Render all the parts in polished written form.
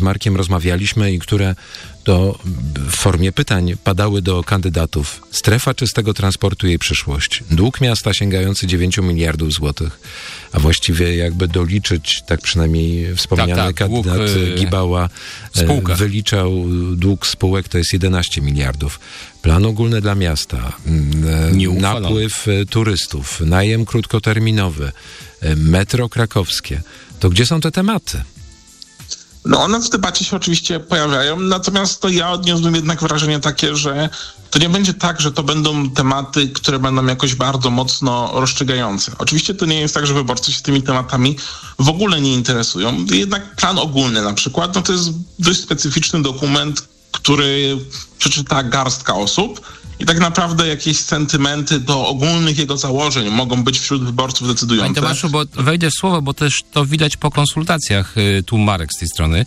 z Markiem rozmawialiśmy i które to w formie pytań padały do kandydatów. Strefa czystego transportu i jej przyszłość. Dług miasta sięgający 9 miliardów złotych. A właściwie jakby doliczyć, tak przynajmniej wspomniany kandydat Gibała wyliczał dług spółek, to jest 11 miliardów. Plan ogólny dla miasta, napływ turystów, najem krótkoterminowy, metro krakowskie. To gdzie są te tematy? No one w debacie się oczywiście pojawiają, natomiast to ja odniosłem jednak wrażenie takie, że to nie będzie tak, że to będą tematy, które będą jakoś bardzo mocno rozstrzygające. Oczywiście to nie jest tak, że wyborcy się tymi tematami w ogóle nie interesują. Jednak plan ogólny na przykład, no to jest dość specyficzny dokument, który przeczyta garstka osób i tak naprawdę jakieś sentymenty do ogólnych jego założeń mogą być wśród wyborców decydujące. Panie Tomaszu, bo wejdę w słowo, bo też to widać po konsultacjach, tu Marek z tej strony,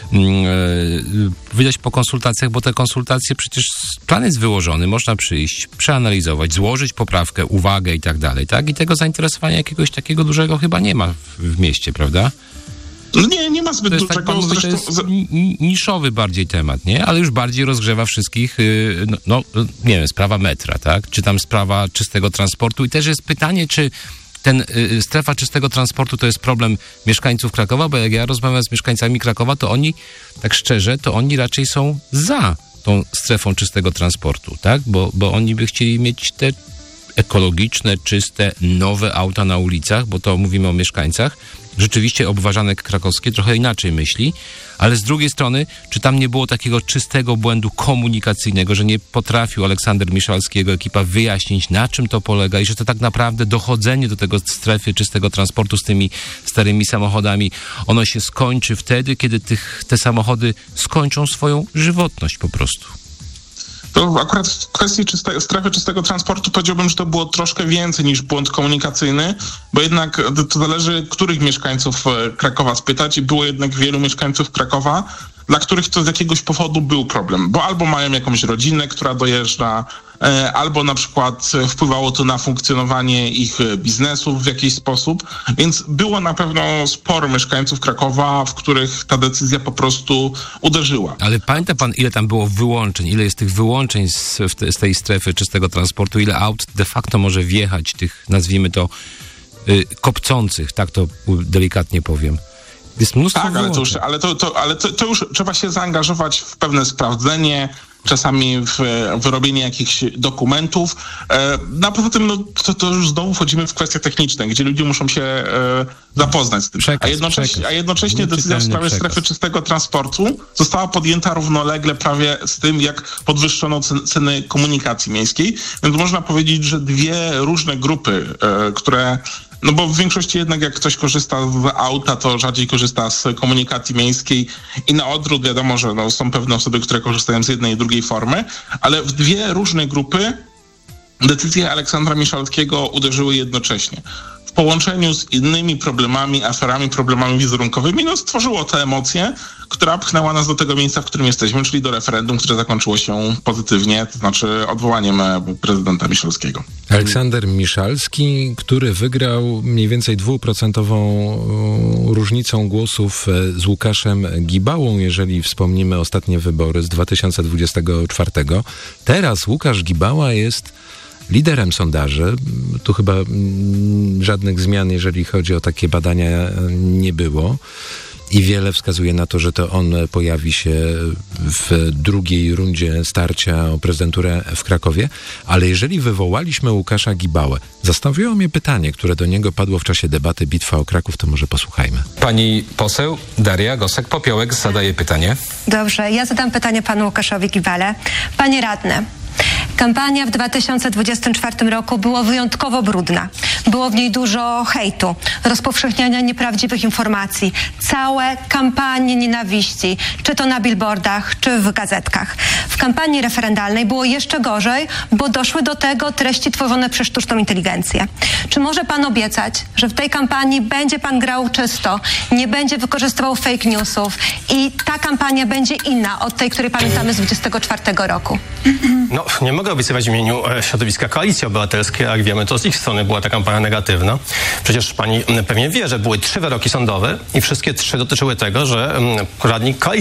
widać po konsultacjach, bo te konsultacje przecież plan jest wyłożony, można przyjść, przeanalizować, złożyć poprawkę, uwagę i tak dalej, tak? I tego zainteresowania jakiegoś takiego dużego chyba nie ma w mieście, prawda? No nie ma zbyt dużego. Tak pan mówi, to jest niszowy bardziej temat, nie? Ale już bardziej rozgrzewa wszystkich, nie wiem, sprawa metra, tak? Czy tam sprawa czystego transportu. I też jest pytanie, czy strefa czystego transportu to jest problem mieszkańców Krakowa, bo jak ja rozmawiam z mieszkańcami Krakowa, to oni, tak szczerze, to oni raczej są za tą strefą czystego transportu, tak? Bo oni by chcieli mieć te ekologiczne, czyste, nowe auta na ulicach, bo to mówimy o mieszkańcach. Rzeczywiście obważanek krakowski trochę inaczej myśli, ale z drugiej strony, czy tam nie było takiego czystego błędu komunikacyjnego, że nie potrafił Aleksander Miszalski i jego ekipa wyjaśnić, na czym to polega i że to tak naprawdę dochodzenie do tego strefy czystego transportu z tymi starymi samochodami, ono się skończy wtedy, kiedy te samochody skończą swoją żywotność po prostu. To akurat w kwestii strefy czystego transportu powiedziałbym, że to było troszkę więcej niż błąd komunikacyjny, bo jednak to zależy, których mieszkańców Krakowa spytać i było jednak wielu mieszkańców Krakowa, dla których to z jakiegoś powodu był problem, bo albo mają jakąś rodzinę, która dojeżdża, albo na przykład wpływało to na funkcjonowanie ich biznesów w jakiś sposób, więc było na pewno sporo mieszkańców Krakowa, w których ta decyzja po uderzyła. Ale pamięta pan, ile tam było wyłączeń, ile jest tych wyłączeń z tej strefy czystego transportu, ile aut de facto może wjechać, tych, nazwijmy to, kopcących, tak to delikatnie powiem. Jest mnóstwo wyłączeń. Ale to już trzeba się zaangażować w pewne sprawdzenie, czasami w wyrobienie jakichś dokumentów. A poza tym to już znowu wchodzimy w kwestie techniczne, gdzie ludzie muszą się zapoznać z tym. A jednocześnie decyzja w sprawie strefy czystego transportu została podjęta równolegle prawie z tym, jak podwyższono ceny komunikacji miejskiej. Więc można powiedzieć, że dwie różne grupy, które... No bo w większości jednak jak ktoś korzysta z auta, to rzadziej korzysta z komunikacji miejskiej i na odwrót wiadomo, że są pewne osoby, które korzystają z jednej i drugiej formy, ale w dwie różne grupy decyzje Aleksandra Miszalskiego uderzyły jednocześnie. W połączeniu z innymi problemami, aferami, problemami wizerunkowymi, stworzyło te emocje, która pchnęła nas do tego miejsca, w którym jesteśmy, czyli do referendum, które zakończyło się pozytywnie, to znaczy odwołaniem prezydenta Miszalskiego. Aleksander Miszalski, który wygrał mniej więcej 2% różnicą głosów z Łukaszem Gibałą, jeżeli wspomnimy ostatnie wybory z 2024. Teraz Łukasz Gibała jest liderem sondaży. Tu chyba żadnych zmian, jeżeli chodzi o takie badania, nie było. I wiele wskazuje na to, że to on pojawi się w drugiej rundzie starcia o prezydenturę w Krakowie. Ale jeżeli wywołaliśmy Łukasza Gibałę, zastanowiło mnie pytanie, które do niego padło w czasie debaty Bitwa o Kraków, to może posłuchajmy. Pani poseł Daria Gosek-Popiołek zadaje pytanie. Dobrze, ja zadam pytanie panu Łukaszowi Gibale. Panie radny, kampania w 2024 roku była wyjątkowo brudna. Było w niej dużo hejtu, rozpowszechniania nieprawdziwych informacji, całe kampanie nienawiści, czy to na billboardach, czy w gazetkach. W kampanii referendalnej było jeszcze gorzej, bo doszły do tego treści tworzone przez sztuczną inteligencję. Czy może pan obiecać, że w tej kampanii będzie pan grał czysto, nie będzie wykorzystywał fake newsów i ta kampania będzie inna od tej, której pamiętamy z 2024 roku? No, nie mogę obiecywać w imieniu środowiska Koalicji Obywatelskiej, jak wiemy, to z ich strony była ta kampania negatywna. Przecież pani pewnie wie, że były 3 wyroki sądowe i wszystkie 3 dotyczyły tego, że radni Koalicji